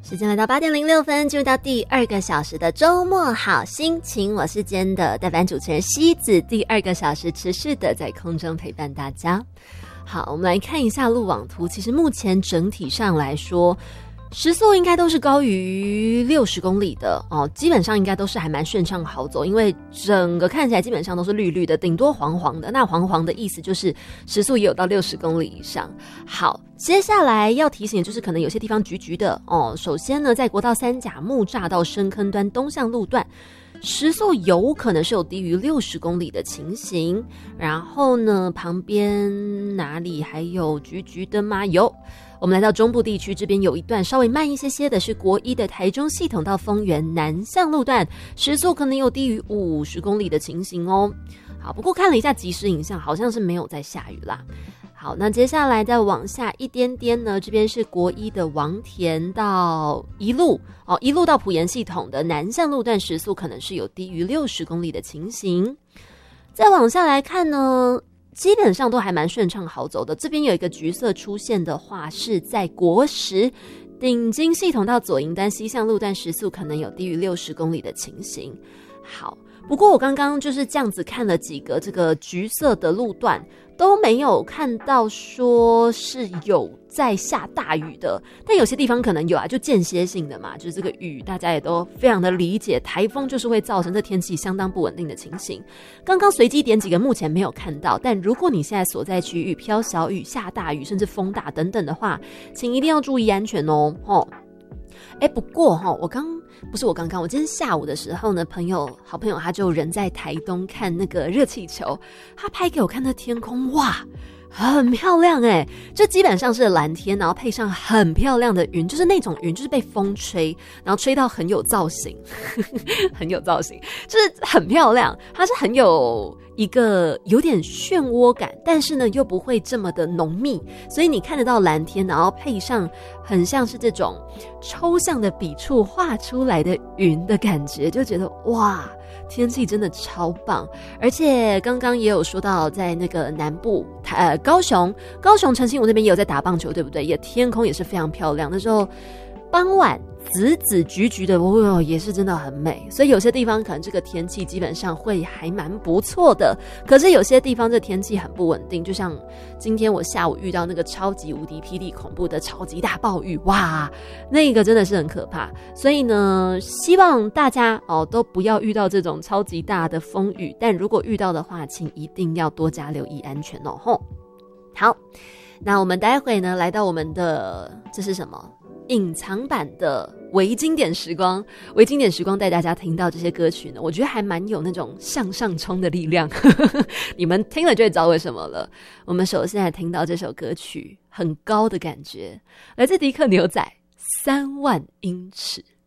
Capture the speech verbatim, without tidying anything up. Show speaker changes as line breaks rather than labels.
时间来到八点零六分，进入到第二个小时的周末好心情，我是今天的代班主持人西子，第二个小时持续的在空中陪伴大家。好，我们来看一下路网图，其实目前整体上来说时速应该都是高于六十公里的哦，基本上应该都是还蛮顺畅好走，因为整个看起来基本上都是绿绿的，顶多黄黄的。那黄黄的意思就是时速也有到六十公里以上。好，接下来要提醒的就是可能有些地方橘橘的哦。首先呢，在国道三甲木栅到深坑端东向路段，时速有可能是有低于六十公里的情形。然后呢，旁边哪里还有橘橘的吗？有。我们来到中部地区，这边有一段稍微慢一些些的是国一的台中系统到丰原南向路段，时速可能有低于五十公里的情形哦。好，不过看了一下即时影像，好像是没有在下雨啦。好，那接下来再往下一点点呢，这边是国一的王田到一路哦，一路到埔盐系统的南向路段，时速可能是有低于六十公里的情形。再往下来看呢，基本上都还蛮顺畅好走的。这边有一个橘色出现的话，是在国十顶金系统到左营端西向路段，时速可能有低于六十公里的情形。好，不过我刚刚就是这样子看了几个这个橘色的路段，都没有看到说是有在下大雨的，但有些地方可能有啊，就间歇性的嘛，就是这个雨大家也都非常的理解，台风就是会造成这天气相当不稳定的情形。刚刚随机点几个目前没有看到，但如果你现在所在区域飘小雨、下大雨，甚至风大等等的话，请一定要注意安全哦。哦，哎，不过哈，我刚不是我刚刚，我今天下午的时候呢，朋友好朋友他就人在台东看那个热气球，他拍给我看那天空，哇，很漂亮哎，就基本上是蓝天，然后配上很漂亮的云，就是那种云就是被风吹，然后吹到很有造型，很有造型，就是很漂亮，它是很有一个有点漩涡感，但是呢又不会这么的浓密，所以你看得到蓝天，然后配上很像是这种抽象的笔触画出来的云的感觉，就觉得哇，天气真的超棒。而且刚刚也有说到在那个南部呃高雄高雄澄清湖那边也有在打棒球，对不对？也天空也是非常漂亮，那时候傍晚紫紫橘橘的，哦，也是真的很美。所以有些地方可能这个天气基本上会还蛮不错的，可是有些地方这天气很不稳定，就像今天我下午遇到那个超级无敌霹雳恐怖的超级大暴雨，哇，那个真的是很可怕。所以呢，希望大家哦都不要遇到这种超级大的风雨，但如果遇到的话，请一定要多加留意安全哦。吼，好，那我们待会呢来到我们的这是什么？隐藏版的微经典时光，微经典时光带大家听到这些歌曲呢，我觉得还蛮有那种向上冲的力量你们听了就会知道为什么了。我们首先来听到这首歌曲，很高的感觉，来自迪克牛仔三万英尺。